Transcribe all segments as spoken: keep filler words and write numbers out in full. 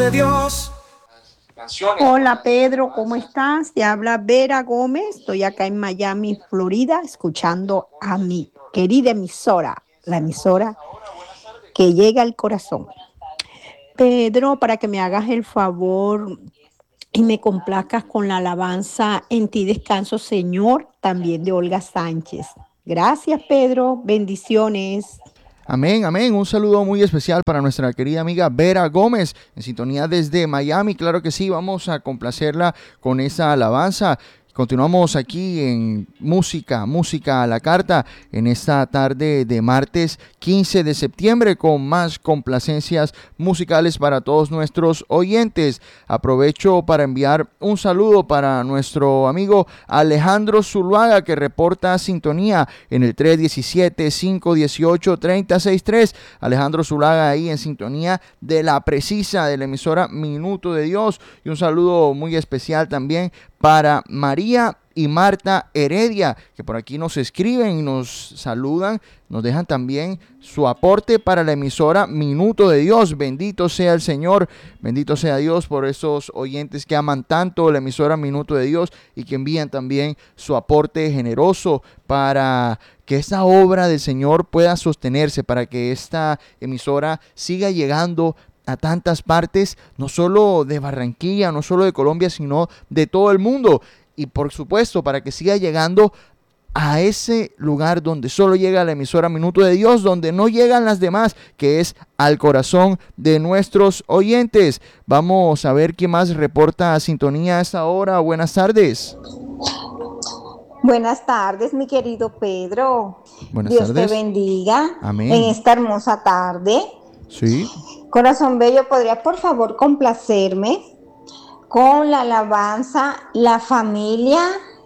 de Dios. Hola Pedro, ¿cómo estás? Te habla Vera Gómez, estoy acá en Miami, Florida, escuchando a mi querida emisora, la emisora que llega al corazón. Pedro, para que me hagas el favor y me complazcas con la alabanza En ti descanso, Señor, también de Olga Sánchez. Gracias, Pedro, bendiciones. Amén, amén. Un saludo muy especial para nuestra querida amiga Vera Gómez, en sintonía desde Miami. Claro que sí, vamos a complacerla con esa alabanza. Continuamos aquí en Música, Música a la Carta, en esta tarde de martes quince de septiembre, con más complacencias musicales para todos nuestros oyentes. Aprovecho para enviar un saludo para nuestro amigo Alejandro Zuluaga, que reporta sintonía en el tres uno siete, cinco uno ocho, tres cero seis tres. Alejandro Zuluaga ahí en sintonía de la precisa de la emisora Minuto de Dios. Y un saludo muy especial también para María y Marta Heredia, que por aquí nos escriben y nos saludan, nos dejan también su aporte para la emisora Minuto de Dios. Bendito sea el Señor, bendito sea Dios por esos oyentes que aman tanto la emisora Minuto de Dios y que envían también su aporte generoso para que esta obra del Señor pueda sostenerse, para que esta emisora siga llegando a tantas partes, no solo de Barranquilla, no solo de Colombia, sino de todo el mundo. Y por supuesto, para que siga llegando a ese lugar donde solo llega la emisora Minuto de Dios, donde no llegan las demás, que es al corazón de nuestros oyentes. Vamos a ver quién más reporta sintonía a esta hora. Buenas tardes. Buenas tardes, mi querido Pedro. Buenas Dios tardes. te bendiga Amén. en esta hermosa tarde. Sí. Corazón bello, ¿podrías por favor complacerme con la alabanza La Familia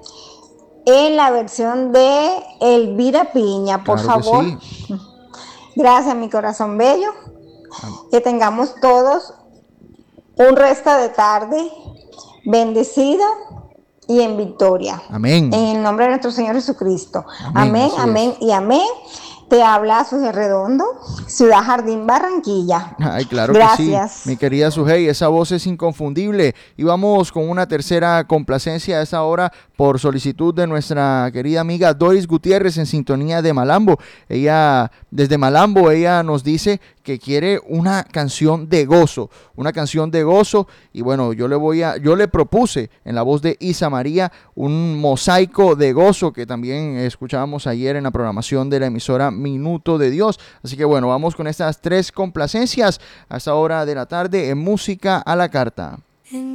en la versión de Elvira Piña, por Claro que favor? sí. Gracias, mi corazón bello. Am- Que tengamos todos un resto de tarde bendecido y en victoria. Amén. En el nombre de nuestro Señor Jesucristo. Amén, Amén, así amén es. y amén. Te habla Suje Redondo, Ciudad Jardín, Barranquilla. Ay, claro que sí, mi Gracias. querida Sujei, esa voz es inconfundible. Y vamos con una tercera complacencia a esa hora por solicitud de nuestra querida amiga Doris Gutiérrez en sintonía de Malambo. Ella, desde Malambo, ella nos dice que quiere una canción de gozo, una canción de gozo. Y bueno, yo le voy a, yo le propuse en la voz de Isa María un mosaico de gozo que también escuchábamos ayer en la programación de la emisora Minuto de Dios. Así que bueno, vamos con estas tres complacencias a esta hora de la tarde en Música a la Carta.